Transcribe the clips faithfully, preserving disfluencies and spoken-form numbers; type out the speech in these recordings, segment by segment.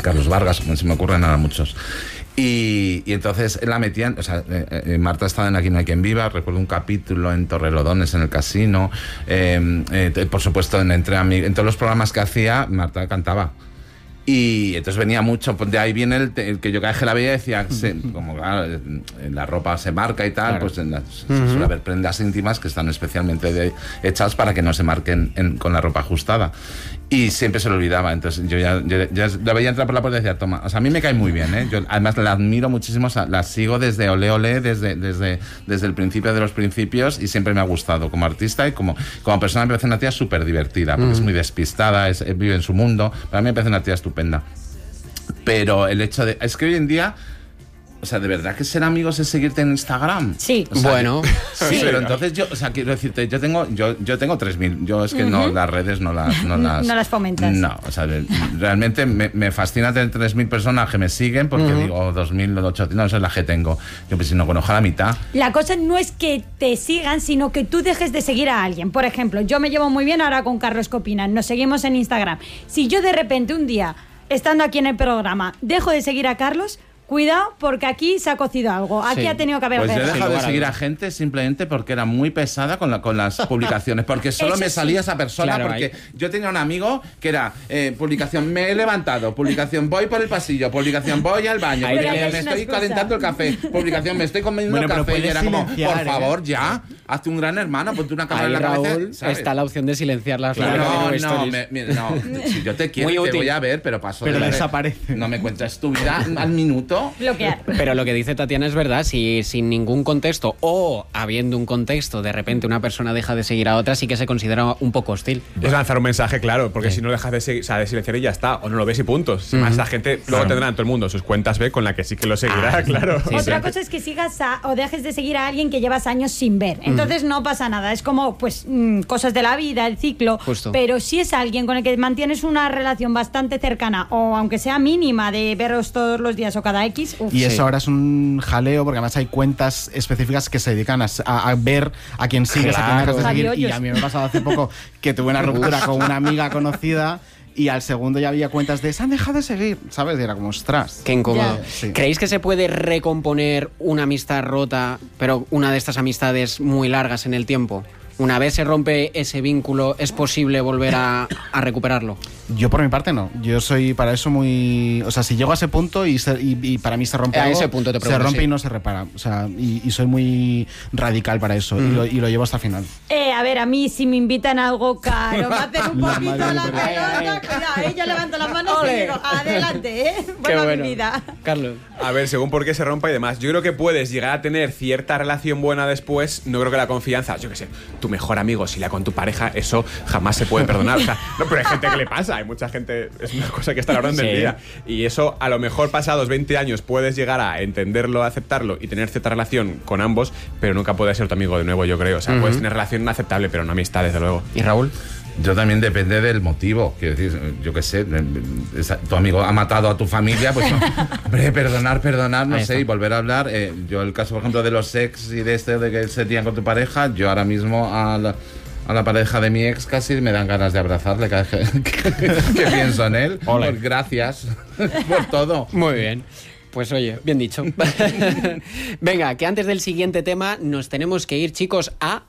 Carlos Vargas, se me ocurren ahora muchos. Y, y entonces la metían, o sea, eh, eh, Marta estaba en Aquí no hay quien viva, recuerdo un capítulo en Torrelodones, en el casino, eh, eh, por supuesto en, entre amig- en todos los programas que hacía, Marta cantaba. Y entonces venía mucho, pues de ahí viene el, el que yo cada vez que la veía decía, se, como claro, en la ropa se marca y tal, claro. Pues en las, uh-huh. suele haber prendas íntimas que están especialmente de, hechas para que no se marquen en, con la ropa ajustada. Y siempre se lo olvidaba, entonces yo ya, yo, ya la veía entrar por la puerta y decía, toma, o sea, a mí me cae muy bien, ¿eh? Yo además la admiro muchísimo, o sea, la sigo desde Olé Olé, desde, desde, desde el principio de los principios, y siempre me ha gustado como artista y como, como persona. Me parece una tía súper divertida, porque mm. es muy despistada, es, vive en su mundo. Para mí me parece una tía estupenda. Pero el hecho de... Es que hoy en día... O sea, ¿de verdad que ser amigos es seguirte en Instagram? Sí. O sea, bueno. Sí, pero entonces yo, o sea, quiero decirte, yo tengo yo yo tengo tres mil, yo es que uh-huh. no, las redes no las... No las, no las fomentas. No, o sea, realmente me, me fascina tener tres mil personas que me siguen porque uh-huh. digo, dos mil ochocientos, no, esa es la que tengo. Yo pues si no conozco a la mitad. La cosa no es que te sigan, sino que tú dejes de seguir a alguien. Por ejemplo, yo me llevo muy bien ahora con Carlos Copina, nos seguimos en Instagram. Si yo de repente un día, estando aquí en el programa, dejo de seguir a Carlos... Cuidado, porque aquí se ha cocido algo. Aquí sí. ha tenido que haber... Pues guerra. yo he dejado de seguir a gente simplemente porque era muy pesada con, la, con las publicaciones. Porque solo Eso me salía sí. esa persona. Claro, porque hay. yo tenía un amigo que era eh, publicación me he levantado, publicación voy por el pasillo, publicación voy al baño, publicación me estoy calentando el café, publicación me estoy comiendo bueno, el café. Y era como, por ¿eh? favor, ya, hazte un gran hermano, ponte una cámara ahí, en la Raúl, cabeza. ¿Sabes? Está la opción de silenciar las Claro, no, no, me, me, no, si yo te quiero, te voy a ver, pero paso pero de desaparece. No me cuentas tu vida al minuto. Bloquear. Pero lo que dice Tatiana es verdad, si sin ningún contexto o habiendo un contexto, de repente una persona deja de seguir a otra, sí que se considera un poco hostil. Es lanzar un mensaje, claro, porque sí. si no dejas de, seguir, o sea, de silenciar y ya está, o no lo ves y punto. Si uh-huh. más la gente luego claro. tendrá en todo el mundo sus cuentas B con la que sí que lo seguirá, ah, claro. Sí, Otra sí. cosa es que sigas a, o dejes de seguir a alguien que llevas años sin ver. Entonces uh-huh. no pasa nada. Es como, pues, mmm, cosas de la vida, el ciclo. Justo. Pero si es alguien con el que mantienes una relación bastante cercana, o aunque sea mínima, de veros todos los días o cada X... Uf. Y eso sí. ahora es un jaleo, porque además hay cuentas específicas que se dedican a, a, a ver a quién sigues, claro. a quién dejas de seguir. Javiollos. Y a mí me ha pasado hace poco que tuve una ruptura con una amiga conocida y al segundo ya había cuentas de se han dejado de seguir, ¿sabes? Y era como, ostras. Qué incómodo. Sí. ¿Creéis que se puede recomponer una amistad rota, pero una de estas amistades muy largas en el tiempo? Una vez se rompe ese vínculo, ¿es posible volver a, a recuperarlo? Yo por mi parte no. Yo soy para eso muy... O sea, si llego a ese punto y, se, y, y para mí se rompe a algo, ese punto te pregunto, se rompe sí. y no se repara. O sea, y, y soy muy radical para eso. Mm. Y, lo, y lo llevo hasta el final. Eh, a ver, a mí si me invitan a algo caro, me hacen un La poquito madre la de- pelota, cuidado, eh, yo levanto las manos y digo, adelante, ¿eh? Qué Buena bueno. vida. Carlos. A ver, según por qué se rompa y demás. Yo creo que puedes llegar a tener cierta relación buena después. No creo que la confianza, yo qué sé, tu mejor amigo, si la con tu pareja, eso jamás se puede perdonar. O sea, no, pero hay gente que le pasa, hay mucha gente, es una cosa que está a la orden Sí. del día. Y eso, a lo mejor pasados veinte años, puedes llegar a entenderlo, a aceptarlo y tener cierta relación con ambos, pero nunca puedes ser tu amigo de nuevo, yo creo. O sea, uh-huh. puedes tener relación aceptable, pero no amistad, desde luego. ¿Y Raúl? Yo también depende del motivo. Quiero decir, yo qué sé, esa, tu amigo ha matado a tu familia, pues no, hombre, perdonar, perdonar, no Ahí sé, está. y volver a hablar. Eh, yo el caso, por ejemplo, de los ex y de este, de que se tían con tu pareja, yo ahora mismo a la, a la pareja de mi ex casi me dan ganas de abrazarle cada vez que, que, que pienso en él. Pues gracias por todo. Muy bien. Pues oye, bien dicho. Venga, que antes del siguiente tema nos tenemos que ir, chicos, a...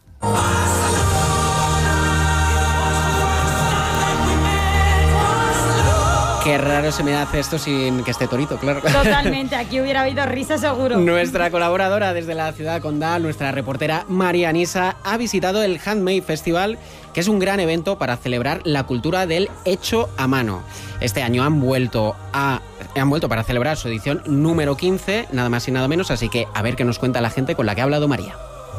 Qué raro se me hace esto sin que esté Torito, claro. Totalmente, aquí hubiera habido risa seguro. Nuestra colaboradora desde la ciudad condal, nuestra reportera María Nisa, ha visitado el Handmade Festival, que es un gran evento para celebrar la cultura del hecho a mano. Este año han vuelto a han vuelto para celebrar su edición número quince, nada más y nada menos, así que a ver qué nos cuenta la gente con la que ha hablado María.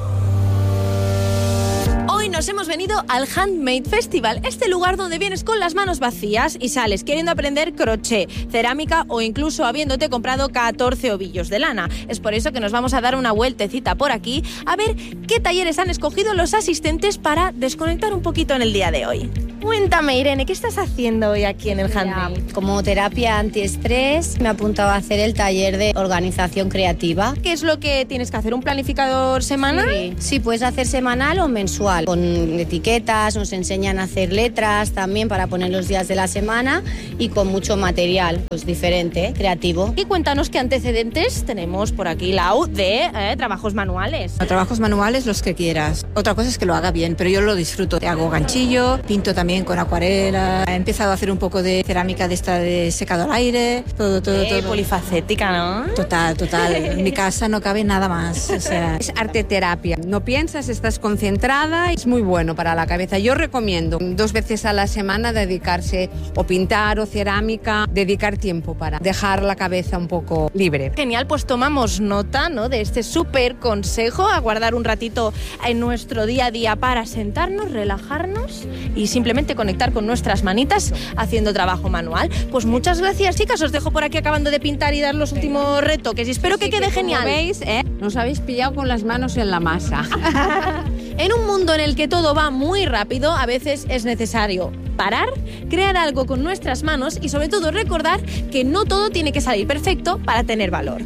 Hoy nos hemos venido al Handmade Festival, este lugar donde vienes con las manos vacías y sales queriendo aprender crochet, cerámica o incluso habiéndote comprado catorce ovillos de lana. Es por eso que nos vamos a dar una vueltecita por aquí a ver qué talleres han escogido los asistentes para desconectar un poquito en el día de hoy. Cuéntame, Irene, ¿qué estás haciendo hoy aquí en el Handmade? Como terapia antiestrés me he apuntado a hacer el taller de organización creativa. ¿Qué es lo que tienes que hacer? ¿Un planificador semanal? Sí, sí, puedes hacer semanal o mensual. Con etiquetas, nos enseñan a hacer letras también para poner los días de la semana y con mucho material, pues diferente, ¿eh? Creativo. Y cuéntanos qué antecedentes tenemos por aquí, Lau, de eh, trabajos manuales. Trabajos manuales los que quieras. Otra cosa es que lo haga bien, pero yo lo disfruto. Hago ganchillo, pinto también con acuarela, he empezado a hacer un poco de cerámica de esta de secado al aire, todo, todo, Eh, todo. polifacética, ¿no? Total, total. En mi casa no cabe nada más. O sea, es arte terapia. No piensas, estás concentrada, es muy bueno para la cabeza. Yo recomiendo dos veces a la semana dedicarse o pintar o cerámica, dedicar tiempo para dejar la cabeza un poco libre. Genial, pues tomamos nota, ¿no?, de este súper consejo, a guardar un ratito en nuestro día a día para sentarnos, relajarnos y simplemente conectar con nuestras manitas haciendo trabajo manual. Pues muchas gracias, chicas, os dejo por aquí acabando de pintar y dar los últimos retoques y espero que Sí, quede que genial. Como veis, ¿eh? Nos habéis pillado con las manos en la masa. En un mundo en el que todo va muy rápido, a veces es necesario parar, crear algo con nuestras manos y sobre todo recordar que no todo tiene que salir perfecto para tener valor.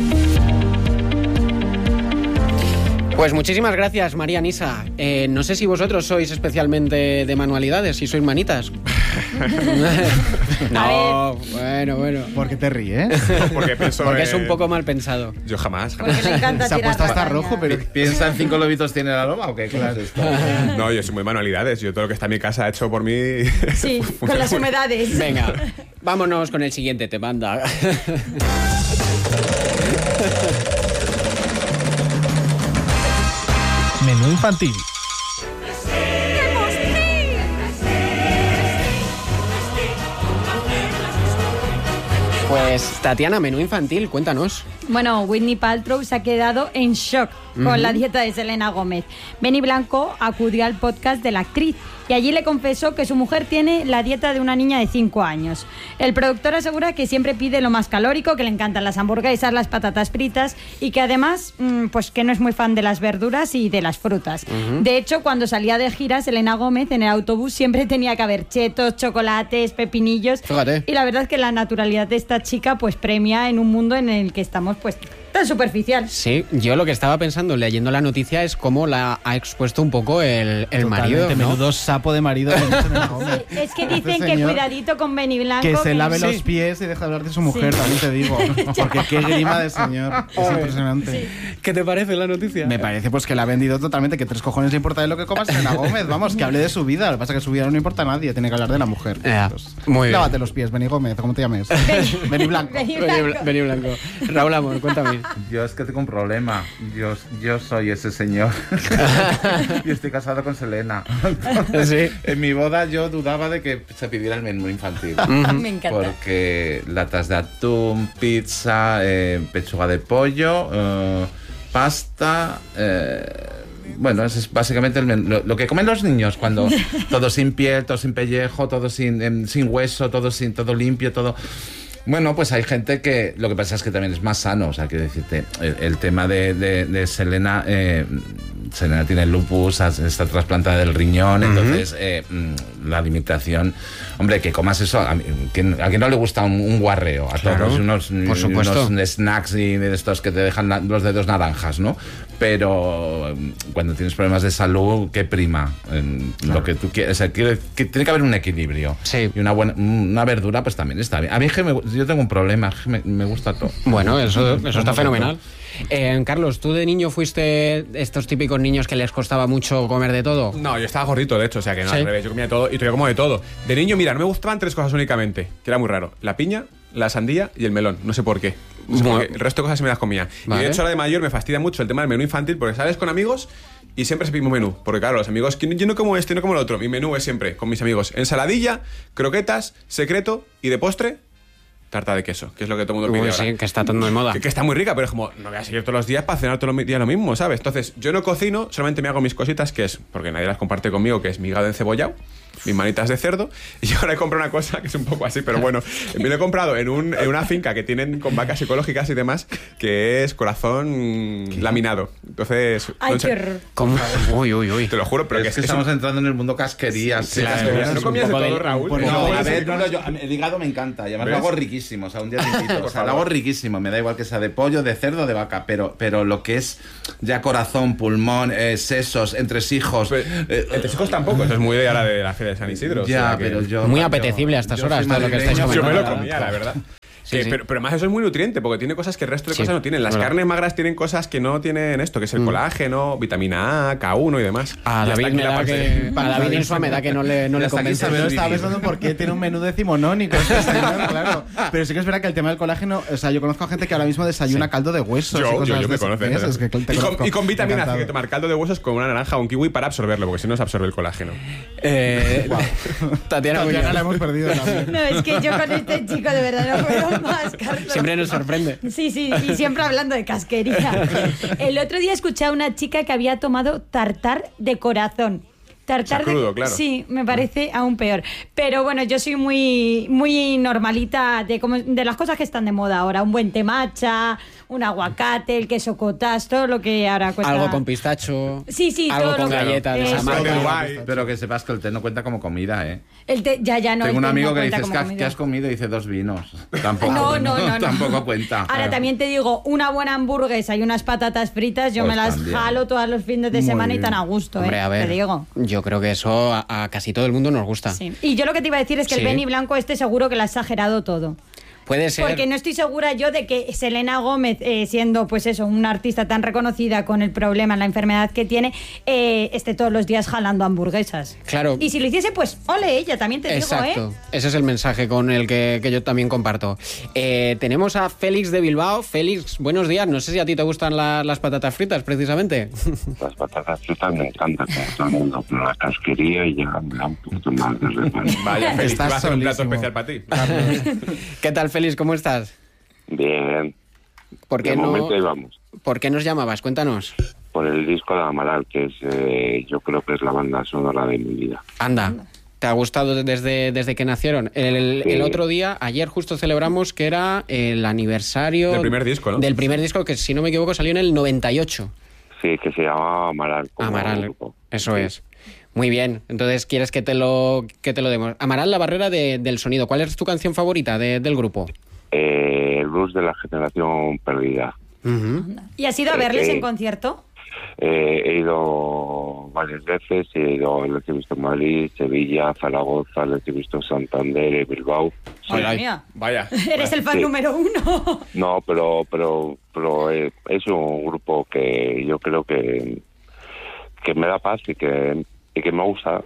Pues muchísimas gracias, María Nisa. Eh, no sé si vosotros sois especialmente de manualidades, si sois manitas. No, bueno, bueno. ¿Por qué te ríes? Porque pienso Porque eh, es un poco mal pensado. Yo jamás, jamás. Porque le encanta Se ha tirar puesto hasta la rojo, caña. pero... ¿Piensa en cinco lobitos tiene la loma o qué? ¿Cómo es esto? No, yo soy muy manualidades. Yo todo lo que está en mi casa hecho por mí. Sí, con las humedades. Venga, vámonos con el siguiente, te manda. Menú infantil. Pues Tatiana, menú infantil, cuéntanos. Bueno, Whitney Paltrow se ha quedado en shock con Ujú. la dieta de Selena Gómez. Benny Blanco acudió al podcast de la actriz y allí le confesó que su mujer tiene la dieta de una niña de cinco años. El productor asegura que siempre pide lo más calórico, que le encantan las hamburguesas, las patatas fritas y que además, mmm, pues que no es muy fan de las verduras y de las frutas. Ujú. De hecho, cuando salía de gira, Selena Gómez en el autobús siempre tenía que haber chetos, chocolates, pepinillos. Fíjate. Y la verdad es que la naturalidad de esta chica pues premia en un mundo en el que estamos pues tan superficial. Sí, yo lo que estaba pensando leyendo la noticia es cómo la ha expuesto un poco el, el marido, Totalmente, ¿no? menudo sapo de marido. de Selena Gómez. Es que Este dicen que señor, cuidadito con Benny Blanco. Que se lave no- los pies y deja de hablar de su mujer, Sí. también te digo. Porque qué grima de señor. Es Ay. impresionante. ¿Qué te parece la noticia? Me parece pues que la ha vendido totalmente, que tres cojones le importa de lo que coma Selena Gómez. Vamos, que hable de su vida. Lo que pasa es que su vida no le importa a nadie, tiene que hablar de la mujer. Ya, Pues, muy bien. lávate los pies, Benny Gómez, ¿cómo te llames? Benny Blanco. Benny Benny, Blanco. Benny Blanco. Raúl Amor, cuéntame. Yo es que tengo un problema. Yo, yo soy ese señor. Y estoy casado con Selena. Sí. En mi boda yo dudaba de que se pidiera el menú infantil. Me encanta. Porque latas de atún, pizza, eh, pechuga de pollo, eh, pasta... eh, bueno, ese es básicamente el menú, lo, lo que comen los niños cuando todo sin piel, todo sin pellejo, todo sin, em, sin hueso, todo sin todo limpio, todo... Bueno, pues hay gente que lo que pasa es que también es más sano, o sea, quiero decirte, el, el tema de, de, de Selena, eh, Selena tiene lupus, está trasplantada del riñón, Ujú. entonces eh, mm, la limitación, hombre, que comas eso, a, mí, ¿quién- a quien no le gusta un, un guarreo, a Claro, todos unos, por supuesto. unos snacks y de estos que te dejan la- los dedos naranjas, ¿no? Pero mm, cuando tienes problemas de salud, ¿qué prima? En Lo que tú quieres, o sea, quiere- que tiene que haber un equilibrio. Sí. Y una buena una verdura, pues también está bien. A mí es que me- yo tengo un problema, es que me, me gusta todo. Bueno, eso, eso está Como fenomenal. todo. Eh, Carlos, ¿tú de niño fuiste estos típicos niños que les costaba mucho comer de todo? No, yo estaba gordito, de hecho, o sea que no, ¿Sí? al revés, yo comía de todo y todavía como de todo. De niño, mira, no me gustaban tres cosas únicamente, que era muy raro. La piña, la sandía y el melón, no sé por qué. No sé por Bueno. qué. El resto de cosas sí me las comía. Vale. Y de hecho ahora de mayor me fastidia mucho el tema del menú infantil porque sales con amigos y siempre se pide un menú. Porque claro, los amigos, yo no como este, no como el otro. Mi menú es siempre, con mis amigos, ensaladilla, croquetas, secreto y de postre, tarta de queso, que es lo que todo el mundo pide Uy, ahora. sí, que está todo de moda. Que, que está muy rica, pero es como, no voy a seguir todos los días para cenar todos los días lo mismo, ¿sabes? Entonces, yo no cocino, solamente me hago mis cositas, que es, porque nadie las comparte conmigo, que es mi hígado encebollado, mis manitas de cerdo, y ahora he comprado una cosa que es un poco así, pero bueno, me lo he comprado en, un, en una finca que tienen con vacas ecológicas y demás, que es corazón laminado. Entonces, Ay, no sé, qué horror. ¿Cómo? Uy, uy, uy. te lo juro, pero Pero que es que es estamos un- entrando en el mundo casquerías. Sí, sí, las casquerías. casquerías. No comías de un poco todo, de- Raúl. un No, poco a de- ver, no, no, yo, el hígado me encanta. Y además lo ¿Ves? hago riquísimo. O sea, un día te invito. Por O sea, lo favor. hago riquísimo. Me da igual que sea de pollo, de cerdo, de vaca. Pero, pero lo que es ya corazón, pulmón, eh, sesos, entresijos. Pues, eh, entre hijos tampoco, eso es muy de ahora de la Feria de San Isidro. o ya, sea que- pero yo. Muy yo- apetecible a estas yo horas, soy todo lo que estáis madrileño, Yo me lo pero- comía, la verdad. Sí, Que- sí. Pero, pero más eso es muy nutriente, porque tiene cosas que el resto de Sí, cosas no tienen. Las verdad. carnes magras tienen cosas que no tienen esto, que es el colágeno, vitamina A, K uno y demás. A Y hasta David, aquí me la da parte- que, a David Insua me da que no le, no Y le hasta aquí convence. sabe Pero estaba vivir. pensando por qué tiene un menú decimonónico este señor, claro. Pero sí que es verdad que el tema del colágeno, o sea, yo conozco a gente que ahora mismo desayuna caldo de huesos. y Yo, cosas yo, yo de me esas. conozco. ¿Ves? Es que te y, con, conozco. y con vitamina C, Encantado. que tomar caldo de huesos con una naranja o un kiwi para absorberlo, porque si no se absorbe el colágeno. Eh, Tatiana, Tatiana Muñoz. la hemos perdido también. No, es que yo con este chico de verdad no puedo más, Carlos. Siempre nos sorprende. Sí, sí, y siempre hablando de casquería. El otro día escuché a una chica que había tomado tartar de corazón. Tartar O sea, crudo, de... claro. Sí, me parece aún peor. Pero bueno, yo soy muy, muy normalita de, como, de las cosas que están de moda ahora. Un buen té matcha, un aguacate, el queso cottage, todo lo que ahora cuesta. Algo con pistacho. Sí, sí, algo todo con lo que- galletas de Eso. esa marca. De Dubái. Pero que sepas que el té no cuenta como comida, ¿eh? El té, ya, ya no. Tengo el un té amigo no que cuenta dices, como ¿qué has, comida. qué has comido? Y dice dos vinos. Tampoco, No, no, no, no. tampoco cuenta. Ahora Claro. también te digo, una buena hamburguesa y unas patatas fritas, yo Pues me las también. jalo todos los fines de Muy semana y bien. tan a gusto, Hombre, ¿eh? a ver. Te digo. Yo creo que eso a, a casi todo el mundo nos gusta. Sí. Y yo lo que te iba a decir es que Sí. el Benny Blanco este seguro que lo ha exagerado todo. Puede ser. Porque no estoy segura yo de que Selena Gómez, eh, siendo pues eso, una artista tan reconocida con el problema, la enfermedad que tiene, eh, esté todos los días jalando hamburguesas. Claro. Y si lo hiciese, pues ole ella, también te Exacto. digo, ¿eh? Ese es el mensaje con el que, que yo también comparto. Eh, tenemos a Félix de Bilbao. Félix, buenos días. No sé si a ti te gustan la- las patatas fritas, precisamente. Las patatas fritas me encantan, como todo el mundo, pero la casquería y ya me da un poquito más de repente. Vaya, Félix, Estás iba a hacer un plato solísimo. especial para ti. ¿Qué tal, Félix? ¿Cómo estás? Bien, ¿Por de qué, no, momento ahí vamos. ¿Por qué nos llamabas? Cuéntanos. Por el disco de Amaral, que es, eh, yo creo que es la banda sonora de mi vida. Anda. ¿Te ha gustado desde, desde que nacieron? El, Sí. el otro día, ayer justo celebramos que era el aniversario... Del primer disco, ¿no? Del primer disco que, si no me equivoco, salió en el noventa y ocho. Sí, que se llamaba Amaral. como Amaral, grupo. eso Sí. es. Muy bien, entonces quieres que te lo, que te lo demos. Amaral, la barrera de- del sonido. ¿Cuál es tu canción favorita de- del grupo? Eh, el blues de la generación perdida. Ujú. ¿Y has ido a verles Eh, en concierto? Eh, he ido varias veces, he ido, les he visto en Madrid, Sevilla, Zaragoza, les he visto en Santander, en Bilbao. Madre ay. mía. Vaya. Eres el fan Sí. número uno. No, pero pero pero eh, es un grupo que yo creo que que me da paz y que y que me gusta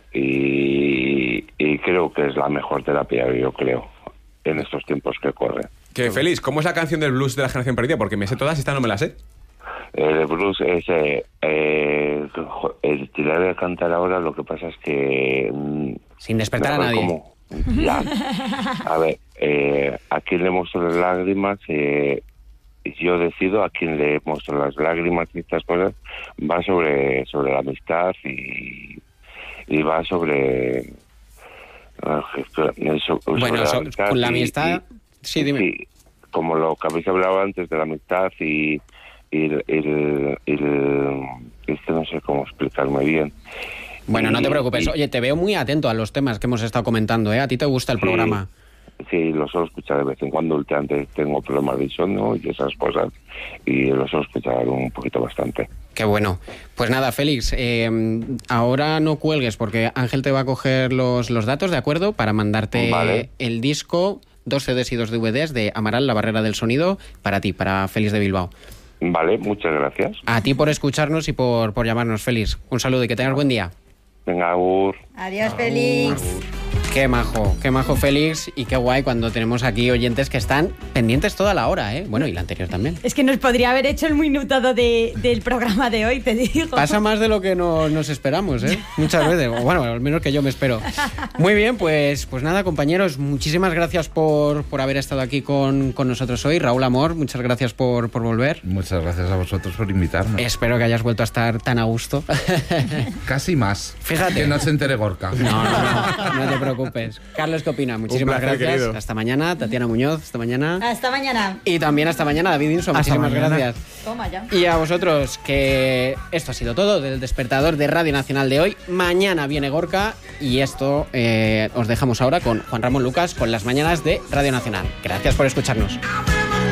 y, y creo que es la mejor terapia, yo creo, en estos tiempos que corren. Que Félix, ¿cómo es la canción del blues de la generación perdida? Porque me sé todas y esta no me la sé. El blues es eh, eh, jo- eh, te la voy a cantar ahora, lo que pasa es que mm, Sin despertar a ver nadie. cómo- Ya. A ver, eh, a quién le muestro las lágrimas, eh, yo decido a quién le muestro las lágrimas y estas cosas. Va sobre sobre la amistad y, y va sobre... ah, espera, eso- sobre Bueno, so- con la y- amistad... y- sí, dime. Sí, como lo que habéis hablado antes de la amistad y, y el, el, el- es que no sé cómo explicarme bien. Bueno, no te Y- preocupes. y- Oye, te veo muy atento a los temas que hemos estado comentando, ¿eh? ¿A ti te gusta el Sí. programa? Sí, lo suelo escuchar de vez en cuando. Últimamente tengo problemas de insomnio y esas cosas, y lo suelo escuchar un poquito bastante. Qué bueno. Pues nada, Félix, eh, ahora no cuelgues porque Ángel te va a coger los, los datos, ¿de acuerdo? Para mandarte Vale. el disco, dos C Ds y dos D V Ds de Amaral, la barrera del sonido, para ti, para Félix de Bilbao. Vale, muchas gracias. A ti por escucharnos y por, por llamarnos, Félix. Un saludo y que tengas buen día. Venga, Agur. Adiós, Félix. Qué majo, qué majo Félix y qué guay cuando tenemos aquí oyentes que están pendientes toda la hora, ¿eh? Bueno, y la anterior también. Es que nos podría haber hecho el minutado de, del programa de hoy, te digo. Pasa más de lo que no, nos esperamos, ¿eh? Muchas veces, o bueno, al menos que yo me espero. Muy bien, pues, pues nada, compañeros, muchísimas gracias por, por haber estado aquí con, con nosotros hoy. Raúl Amor, muchas gracias por, por volver. Muchas gracias a vosotros por invitarme. Espero que hayas vuelto a estar tan a gusto. Casi más. Fíjate. Que no se entere Gorka. No, no, no, no te preocupes. Carlos, ¿qué opina? Muchísimas placer, gracias. querido. Hasta mañana. Tatiana Muñoz, hasta mañana. Hasta mañana. Y también hasta mañana, David Inso. Hasta Muchísimas mañana. gracias. Toma ya. Y a vosotros, que esto ha sido todo del Despertador de Radio Nacional de hoy. Mañana viene Gorka y esto eh, os dejamos ahora con Juan Ramón Lucas con las mañanas de Radio Nacional. Gracias por escucharnos.